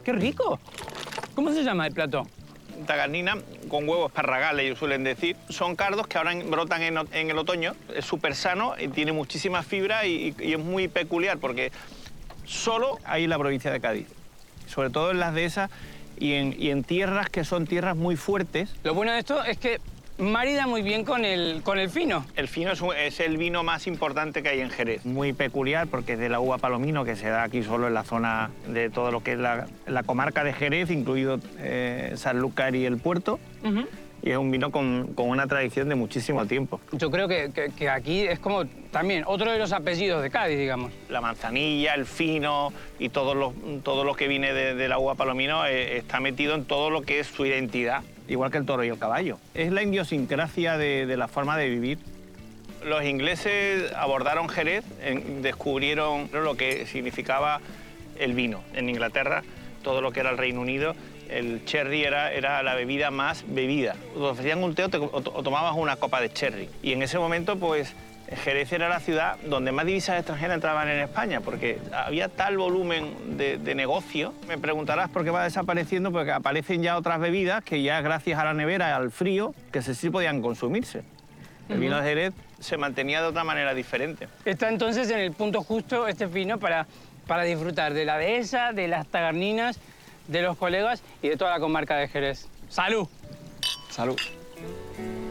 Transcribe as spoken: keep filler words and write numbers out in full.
¡Qué rico! ¿Cómo se llama el plato? Tagarnina con huevos esparragales, ellos suelen decir. Son cardos que ahora brotan en, en el otoño. Es súper sano, y tiene muchísima fibra y, y es muy peculiar porque solo hay en la provincia de Cádiz. Sobre todo en las dehesas y en, y en tierras que son tierras muy fuertes. Lo bueno de esto es que marida muy bien con el, con el fino. El fino es, un, es el vino más importante que hay en Jerez. Muy peculiar porque es de la uva palomino, que se da aquí solo en la zona de todo lo que es la, la comarca de Jerez, incluido eh, Sanlúcar y el Puerto. Uh-huh. Y es un vino con, con una tradición de muchísimo tiempo. Yo creo que, que, que aquí es como también otro de los apellidos de Cádiz, digamos. La manzanilla, el fino y todo lo, todo lo que viene de, de la uva palomino eh, está metido en todo lo que es su identidad, igual que el toro y el caballo. Es la idiosincrasia de, de la forma de vivir. Los ingleses abordaron Jerez, en, descubrieron lo que significaba el vino. En Inglaterra, todo lo que era el Reino Unido, el cherry era, era la bebida más bebida. Te ofrecían un té o, te, o tomabas una copa de cherry. Y en ese momento, pues, Jerez era la ciudad donde más divisas extranjeras entraban en España, porque había tal volumen de, de negocio. Me preguntarás por qué va desapareciendo, porque aparecen ya otras bebidas que ya gracias a la nevera, al frío, que sí podían consumirse. El vino de Jerez se mantenía de otra manera diferente. Está entonces en el punto justo este vino para, para disfrutar de la dehesa, de las tagarninas, de los colegas y de toda la comarca de Jerez. ¡Salud! ¡Salud!